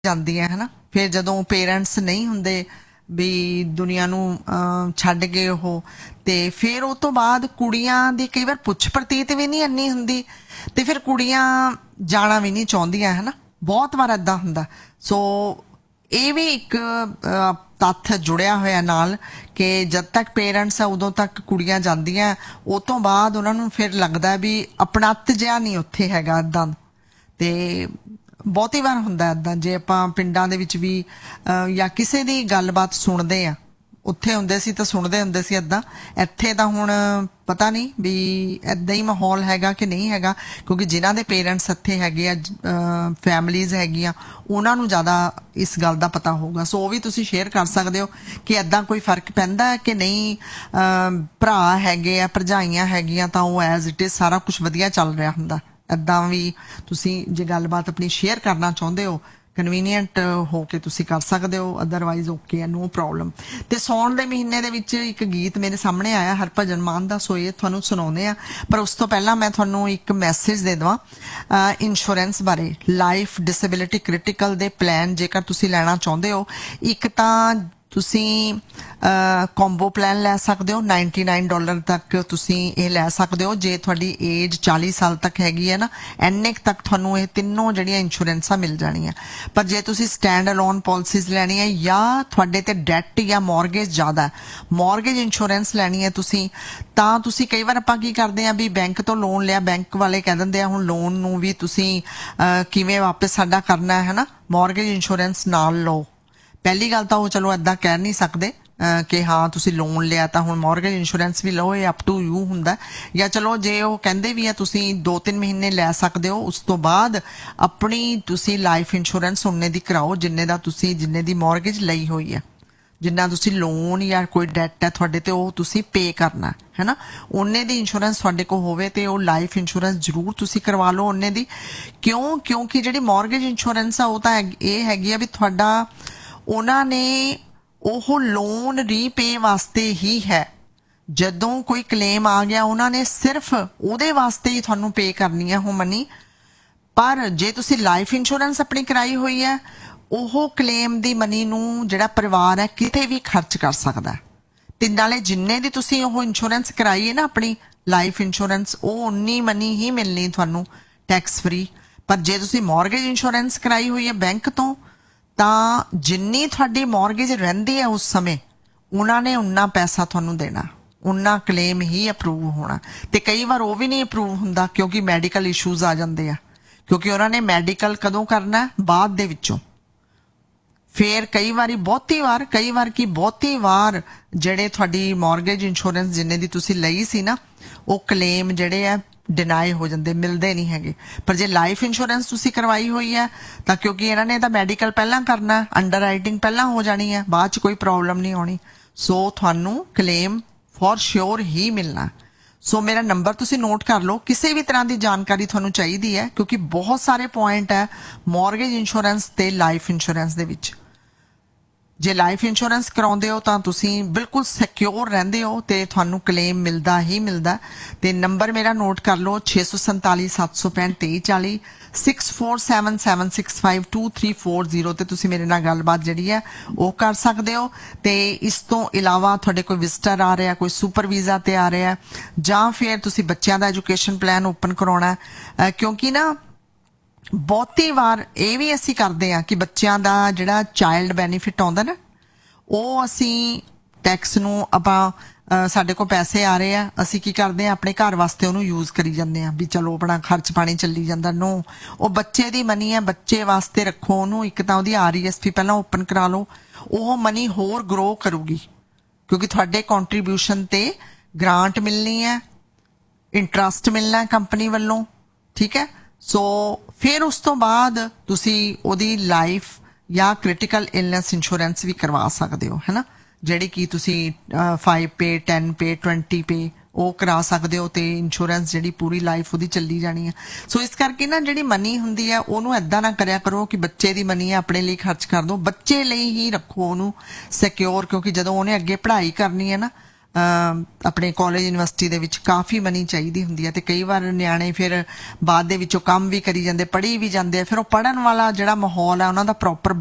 ਜਾਂਦੀ ਹੈ ਹਨਾ। ਫਿਰ ਜਦੋਂ ਪੇਰੈਂਟਸ ਨਹੀਂ ਹੁੰਦੇ ਵੀ ਦੁਨੀਆ ਨੂੰ ਛੱਡ ਗਏ ਉਹ, ਤੇ ਫਿਰ ਉਹ ਤੋਂ ਬਾਅਦ ਕੁੜੀਆਂ ਦੀ ਕਈ ਵਾਰ ਪੁੱਛ ਪ੍ਰਤੀਤ ਵੀ ਨਹੀਂ ਇੰਨੀ ਹੁੰਦੀ, ਤੇ ਫਿਰ ਕੁੜੀਆਂ ਜਾਣਾ ਵੀ ਨਹੀਂ ਚਾਹੁੰਦੀਆਂ ਹਨਾ। ਬਹੁਤ ਵਾਰ ਏਦਾਂ ਹੁੰਦਾ। ਸੋ ਇਹ ਵੀ ਇੱਕ ਤੱਥ ਜੁੜਿਆ ਹੋਇਆ ਨਾਲ ਕਿ ਜਦ ਤੱਕ ਪੇਰੈਂਟਸ ਆ ਉਦੋਂ ਤੱਕ ਕੁੜੀਆਂ ਜਾਂਦੀਆਂ, ਉਹ ਤੋਂ ਬਾਅਦ ਉਹਨਾਂ ਨੂੰ ਫਿਰ ਲੱਗਦਾ ਵੀ ਆਪਣੱਤ ਜਿਹਾ ਨਹੀਂ ਉੱਥੇ ਹੈਗਾ ਏਦਾਂ। ਤੇ ਬਹੁਤੀ ਵਾਰ ਹੁੰਦਾ ਏਦਾਂ, ਜੇ ਆਪਾਂ ਪਿੰਡਾਂ ਦੇ ਵਿੱਚ ਵੀ ਜਾਂ ਕਿਸੇ ਦੀ ਗੱਲਬਾਤ ਸੁਣਦੇ ਆ, ਉੱਥੇ ਹੁੰਦੇ ਸੀ ਤਾਂ ਸੁਣਦੇ ਹੁੰਦੇ ਸੀ ਏਦਾਂ। ਇੱਥੇ ਤਾਂ ਹੁਣ ਪਤਾ ਨਹੀਂ ਵੀ ਏਦਾਂ ਹੀ ਮਾਹੌਲ ਹੈਗਾ ਕਿ ਨਹੀਂ ਹੈਗਾ, ਕਿਉਂਕਿ ਜਿਨ੍ਹਾਂ ਦੇ ਪੇਰੈਂਟਸ ਇੱਥੇ ਹੈਗੇ ਆ, ਫੈਮਲੀਜ਼ ਹੈਗੀਆਂ, ਉਹਨਾਂ ਨੂੰ ਜ਼ਿਆਦਾ ਇਸ ਗੱਲ ਦਾ ਪਤਾ ਹੋਊਗਾ। ਸੋ ਉਹ ਵੀ ਤੁਸੀਂ ਸ਼ੇਅਰ ਕਰ ਸਕਦੇ ਹੋ ਕਿ ਏਦਾਂ ਕੋਈ ਫਰਕ ਪੈਂਦਾ ਕਿ ਨਹੀਂ। ਭਰਾ ਹੈਗੇ ਆ, ਭਰਜਾਈਆਂ ਹੈਗੀਆਂ, ਤਾਂ ਉਹ ਐਜ਼ ਇਟ ਇਜ਼ ਸਾਰਾ ਕੁਝ ਵਧੀਆ ਚੱਲ ਰਿਹਾ ਹੁੰਦਾ। ਏਦਾਂ ਵੀ ਤੁਸੀਂ ਜੇ ਗੱਲਬਾਤ ਆਪਣੀ ਸ਼ੇਅਰ ਕਰਨਾ ਚਾਹੁੰਦੇ ਹੋ, ਕਨਵੀਨੀਅੰਟ ਹੋ ਕੇ ਤੁਸੀਂ ਕਰ ਸਕਦੇ ਹੋ, ਅਦਰਵਾਈਜ਼ ਓਕੇ ਹੈ, ਨੋ ਪ੍ਰੋਬਲਮ। ਤੇ ਸਾਉਣ ਦੇ ਮਹੀਨੇ ਦੇ ਵਿੱਚ ਇੱਕ ਗੀਤ ਮੇਰੇ ਸਾਹਮਣੇ ਆਇਆ ਹਰਭਜਨ ਮਾਨ ਦਾ, ਸੋ ਇਹ ਤੁਹਾਨੂੰ ਸੁਣਾਉਂਦੇ ਆ। ਪਰ ਉਸ ਤੋਂ ਪਹਿਲਾਂ ਮੈਂ ਤੁਹਾਨੂੰ ਇੱਕ ਮੈਸੇਜ ਦੇ ਦੇਵਾਂ ਇੰਸ਼ੋਰੈਂਸ ਬਾਰੇ। ਲਾਈਫ ਡਿਸੇਬਿਲਿਟੀ ਕ੍ਰਿਟੀਕਲ ਦੇ ਪਲਾਨ ਜੇਕਰ ਤੁਸੀਂ ਲੈਣਾ ਚਾਹੁੰਦੇ ਹੋ, ਇੱਕ ਤਾਂ ਤੁਸੀਂ ਕੰਬੋ ਪਲਾਨ ਲੈ ਸਕਦੇ ਹੋ। $99 ਤੱਕ ਤੁਸੀਂ ਇਹ ਲੈ ਸਕਦੇ ਹੋ ਜੇ ਤੁਹਾਡੀ ਏਜ 40 ਸਾਲ ਤੱਕ ਹੈਗੀ ਹੈ ਨਾ, ਇੰਨੇ ਤੱਕ ਤੁਹਾਨੂੰ ਇਹ ਤਿੰਨੋਂ ਜਿਹੜੀਆਂ ਇੰਸ਼ੋਰੈਂਸਾਂ ਮਿਲ ਜਾਣੀਆਂ। ਪਰ ਜੇ ਤੁਸੀਂ ਸਟੈਂਡ ਅਲੋਨ ਪਾਲਿਸੀਜ਼ ਲੈਣੀ ਹੈ ਜਾਂ ਤੁਹਾਡੇ ਤੇ ਡੈਟ ਜਾਂ ਮੌਰਗੇਜ ਜ਼ਿਆਦਾ, ਮੌਰਗੇਜ ਇੰਸ਼ੋਰੈਂਸ ਲੈਣੀ ਹੈ ਤੁਸੀਂ, ਤਾਂ ਤੁਸੀਂ ਕਈ ਵਾਰ ਆਪਾਂ ਕੀ ਕਰਦੇ ਆ ਵੀ ਬੈਂਕ ਤੋਂ ਲੋਨ ਲਿਆ, ਬੈਂਕ ਵਾਲੇ ਕਹਿ ਦਿੰਦੇ ਆ ਹੁਣ ਲੋਨ ਨੂੰ ਵੀ ਤੁਸੀਂ ਕਿਵੇਂ ਵਾਪਸ ਸਾਡਾ ਕਰਨਾ ਹੈ ਨਾ, ਮੌਰਗੇਜ ਇੰਸ਼ੋਰੈਂਸ ਨਾਲ ਲਓ। ਪਹਿਲੀ ਗੱਲ ਤਾਂ ਉਹ ਚਲੋ ਏਦਾਂ ਕਹਿ ਨਹੀਂ ਸਕਦੇ ਕਿ ਹਾਂ ਤੁਸੀਂ ਲੋਨ ਲਿਆ ਤਾਂ ਹੁਣ ਮੌਰਗੇਜ ਇੰਸ਼ੋਰੈਂਸ ਵੀ ਲਓ, ਇਹ ਅਪ ਟੂ ਯੂ ਹੁੰਦਾ। ਜਾਂ ਚਲੋ ਜੇ ਉਹ ਕਹਿੰਦੇ ਵੀ ਆ ਤੁਸੀਂ 2-3 ਮਹੀਨੇ ਲੈ ਸਕਦੇ ਹੋ, ਉਸ ਤੋਂ ਬਾਅਦ ਆਪਣੀ ਤੁਸੀਂ ਲਾਈਫ ਇੰਸ਼ੋਰੈਂਸ ਉਨੇ ਦੀ ਕਰਾਓ ਜਿੰਨੇ ਦੀ ਮੌਰਗੇਜ ਲਈ ਹੋਈ ਹੈ, ਜਿੰਨਾ ਤੁਸੀਂ ਲੋਨ ਜਾਂ ਕੋਈ ਡੈਟ ਹੈ ਤੁਹਾਡੇ ਤੇ ਉਹ ਤੁਸੀਂ ਪੇ ਕਰਨਾ ਹੈ ਨਾ, ਉਨੇ ਦੀ ਇੰਸ਼ੋਰੈਂਸ ਤੁਹਾਡੇ ਕੋਲ ਹੋਵੇ ਤੇ ਉਹ ਲਾਈਫ ਇੰਸ਼ੋਰੈਂਸ ਜ਼ਰੂਰ ਤੁਸੀਂ ਕਰਵਾ ਲਓ ਉਨੇ ਦੀ। ਕਿਉਂਕਿ ਜਿਹੜੀ ਮੌਰਗੇਜ ਇੰਸ਼ੋਰੈਂਸ ਆ ਉਹ ਤਾਂ ਇਹ ਹੈਗੀ ਆ ਵੀ ਤੁਹਾਡਾ ਉਹਨਾਂ ਨੇ ਉਹ ਲੋਨ ਰੀਪੇ ਵਾਸਤੇ ਹੀ ਹੈ। ਜਦੋਂ ਕੋਈ ਕਲੇਮ ਆ ਗਿਆ ਉਹਨਾਂ ਨੇ ਸਿਰਫ ਉਹਦੇ ਵਾਸਤੇ ਹੀ ਤੁਹਾਨੂੰ ਪੇ ਕਰਨੀ ਹੈ ਉਹ ਮਨੀ। ਪਰ ਜੇ ਤੁਸੀਂ ਲਾਈਫ ਇੰਸ਼ੋਰੈਂਸ ਆਪਣੀ ਕਰਾਈ ਹੋਈ ਹੈ, ਉਹ ਕਲੇਮ ਦੀ ਮਨੀ ਨੂੰ ਜਿਹੜਾ ਪਰਿਵਾਰ ਹੈ ਕਿਤੇ ਵੀ ਖਰਚ ਕਰ ਸਕਦਾ। ਤੇ ਨਾਲੇ ਜਿੰਨੇ ਦੀ ਤੁਸੀਂ ਉਹ ਇੰਸ਼ੋਰੈਂਸ ਕਰਾਈ ਹੈ ਨਾ ਆਪਣੀ ਲਾਈਫ ਇੰਸ਼ੋਰੈਂਸ, ਉਹ ਉਨੀ ਮਨੀ ਹੀ ਮਿਲਣੀ ਤੁਹਾਨੂੰ ਟੈਕਸ ਫਰੀ। ਪਰ ਜੇ ਤੁਸੀਂ ਮੌਰਗੇਜ ਇੰਸ਼ੋਰੈਂਸ ਕਰਾਈ ਹੋਈ ਹੈ ਬੈਂਕ ਤੋਂ, ਤਾਂ ਜਿੰਨੀ ਤੁਹਾਡੀ ਮੌਰਗੇਜ ਰਹਿੰਦੀ ਹੈ ਉਸ ਸਮੇਂ, ਉਹਨਾਂ ਨੇ ਉਨਾ ਪੈਸਾ ਤੁਹਾਨੂੰ ਦੇਣਾ, ਉਨਾ ਕਲੇਮ ਹੀ ਅਪਰੂਵ ਹੋਣਾ। ਤੇ ਕਈ ਵਾਰ ਉਹ ਵੀ ਨਹੀਂ ਅਪਰੂਵ ਹੁੰਦਾ ਕਿਉਂਕਿ ਮੈਡੀਕਲ ਇਸ਼ੂਜ਼ ਆ ਜਾਂਦੇ ਆ, ਕਿਉਂਕਿ ਉਹਨਾਂ ਨੇ ਮੈਡੀਕਲ ਕਦੋਂ ਕਰਨਾ, ਬਾਅਦ ਦੇ ਵਿੱਚੋਂ। ਫਿਰ ਕਈ ਵਾਰ ਜਿਹੜੇ ਤੁਹਾਡੀ ਮੌਰਗੇਜ ਇੰਸ਼ੋਰੈਂਸ ਜਿੰਨੇ ਦੀ ਤੁਸੀਂ ਲਈ ਸੀ ਨਾ, ਉਹ ਕਲੇਮ ਜਿਹੜੇ ਆ ਡਿਨਾਈ ਹੋ ਜਾਂਦੇ, ਮਿਲਦੇ ਨਹੀਂ ਹੈਗੇ। ਪਰ ਜੇ ਲਾਈਫ ਇੰਸ਼ੋਰੈਂਸ ਤੁਸੀਂ ਕਰਵਾਈ ਹੋਈ ਹੈ ਤਾਂ ਕਿਉਂਕਿ ਇਹਨਾਂ ਨੇ ਤਾਂ ਮੈਡੀਕਲ ਪਹਿਲਾਂ ਕਰਨਾ, ਅੰਡਰ ਰਾਈਟਿੰਗ ਪਹਿਲਾਂ ਹੋ ਜਾਣੀ ਹੈ, ਬਾਅਦ 'ਚ ਕੋਈ ਪ੍ਰੋਬਲਮ ਨਹੀਂ ਆਉਣੀ। ਸੋ ਤੁਹਾਨੂੰ ਕਲੇਮ ਫॉर श्योर ਹੀ ਮਿਲਣਾ। ਸੋ ਮੇਰਾ ਨੰਬਰ ਤੁਸੀਂ ਨੋਟ ਕਰ ਲਓ, ਕਿਸੇ ਵੀ ਤਰ੍ਹਾਂ ਦੀ ਜਾਣਕਾਰੀ ਤੁਹਾਨੂੰ ਚਾਹੀਦੀ ਹੈ, ਕਿਉਂਕਿ ਬਹੁਤ ਸਾਰੇ ਪੁਆਇੰਟ ਹੈ ਮੌਰਗੇਜ ਇੰਸ਼ੋਰੈਂਸ ਤੇ ਲਾਈਫ ਇੰਸ਼ੋਰੈਂਸ ਦੇ ਵਿੱਚ। ਜੇ ਲਾਈਫ ਇੰਸ਼ੋਰੈਂਸ ਕਰਾਉਂਦੇ ਹੋ ਤਾਂ ਤੁਸੀਂ ਬਿਲਕੁਲ ਸਿਕਿਉਰ ਰਹਿੰਦੇ ਹੋ ਤੇ ਤੁਹਾਨੂੰ ਕਲੇਮ ਮਿਲਦਾ ਹੀ ਮਿਲਦਾ। ਤੇ ਨੰਬਰ ਮੇਰਾ ਨੋਟ ਕਰ ਲਓ 647-765-2340 6477652340 ਤੇ ਤੁਸੀਂ ਮੇਰੇ ਨਾਲ ਗੱਲਬਾਤ ਜਿਹੜੀ ਹੈ ਉਹ ਕਰ ਸਕਦੇ ਹੋ। ਤੇ ਇਸ ਤੋਂ ਇਲਾਵਾ ਤੁਹਾਡੇ ਕੋਈ ਵਿਜ਼ਟਰ ਆ ਰਿਹਾ, ਕੋਈ ਸੁਪਰ ਵੀਜ਼ਾ ਤੇ ਆ ਰਿਹਾ, ਜਾਂ ਫਿਰ ਤੁਸੀਂ ਬੱਚਿਆਂ ਦਾ ਐਜੂਕੇਸ਼ਨ ਪਲਾਨ ਓਪਨ ਕਰਾਉਣਾ, ਕਿਉਂਕਿ ਨਾ ਬਹੁਤੀ ਵਾਰ ਇਹ ਵੀ ਅਸੀਂ ਕਰਦੇ ਹਾਂ ਕਿ ਬੱਚਿਆਂ ਦਾ ਜਿਹੜਾ ਚਾਈਲਡ ਬੈਨੀਫਿਟ ਆਉਂਦਾ ਨਾ, ਉਹ ਅਸੀਂ ਟੈਕਸ ਨੂੰ ਆਪਾਂ ਸਾਡੇ ਕੋਲ ਪੈਸੇ ਆ ਰਹੇ ਆ, ਅਸੀਂ ਕੀ ਕਰਦੇ ਹਾਂ ਆਪਣੇ ਘਰ ਵਾਸਤੇ ਉਹਨੂੰ ਯੂਜ਼ ਕਰੀ ਜਾਂਦੇ ਹਾਂ ਵੀ ਚਲੋ ਆਪਣਾ ਖਰਚ ਪਾਣੀ ਚੱਲੀ ਜਾਂਦਾ। ਨੋ, ਉਹ ਬੱਚੇ ਦੀ ਮਨੀ ਹੈ, ਬੱਚੇ ਵਾਸਤੇ ਰੱਖੋ ਉਹਨੂੰ। ਇੱਕ ਤਾਂ ਉਹਦੀ RESP ਪਹਿਲਾਂ ਓਪਨ ਕਰਾ ਲਓ, ਉਹ ਮਨੀ ਹੋਰ ਗਰੋ ਕਰੂਗੀ ਕਿਉਂਕਿ ਤੁਹਾਡੇ ਕੰਟਰੀਬਿਊਸ਼ਨ ਤੇ ਗ੍ਰਾਂਟ ਮਿਲਣੀ ਹੈ, ਇੰਟਰਸਟ ਮਿਲਣਾ ਕੰਪਨੀ ਵੱਲੋਂ, ਠੀਕ ਹੈ। ਸੋ ਫਿਰ ਉਸ ਤੋਂ ਬਾਅਦ ਤੁਸੀਂ ਉਹਦੀ ਲਾਈਫ ਜਾਂ ਕ੍ਰਿਟੀਕਲ ਇਲਨੈਸ ਇੰਸ਼ੋਰੈਂਸ ਵੀ ਕਰਵਾ ਸਕਦੇ ਹੋ, ਹੈ ਨਾ, ਜਿਹੜੀ ਕਿ ਤੁਸੀਂ 5 ਪੇ 10 ਪੇ 20 ਪੇ ਉਹ ਕਰਾ ਸਕਦੇ ਹੋ, ਤੇ ਇੰਸ਼ੋਰੈਂਸ ਜਿਹੜੀ ਪੂਰੀ ਲਾਈਫ ਉਹਦੀ ਚੱਲੀ ਜਾਣੀ ਹੈ। ਸੋ ਇਸ ਕਰਕੇ ਨਾ ਜਿਹੜੀ ਮਨੀ ਹੁੰਦੀ ਹੈ ਉਹਨੂੰ ਏਦਾਂ ਨਾ ਕਰਿਆ ਕਰੋ ਕਿ ਬੱਚੇ ਦੀ ਮਨੀ ਹੈ ਆਪਣੇ ਲਈ ਖਰਚ ਕਰ ਦਿਓ, ਬੱਚੇ ਲਈ ਹੀ ਰੱਖੋ ਉਹਨੂੰ ਸਿਕਿਉਰ, ਕਿਉਂਕਿ ਜਦੋਂ ਉਹਨੇ ਅੱਗੇ ਪੜ੍ਹਾਈ ਕਰਨੀ ਹੈ ਨਾ, ਆਪਣੇ ਕਾਲਜ ਯੂਨੀਵਰਸਿਟੀ ਦੇ ਵਿੱਚ ਕਾਫੀ ਮਨੀ ਚਾਹੀਦੀ ਹੁੰਦੀ ਹੈ ਤੇ ਕਈ ਵਾਰ ਨਿਆਣੇ ਫਿਰ ਬਾਅਦ ਦੇ ਵਿੱਚੋਂ ਕੰਮ ਵੀ ਕਰੀ ਜਾਂਦੇ, ਪੜ੍ਹੀ ਵੀ ਜਾਂਦੇ ਆ, ਫਿਰ ਉਹ ਪੜ੍ਹਨ ਵਾਲਾ ਜਿਹੜਾ ਮਾਹੌਲ ਹੈ ਉਹਨਾਂ ਦਾ ਪ੍ਰੋਪਰ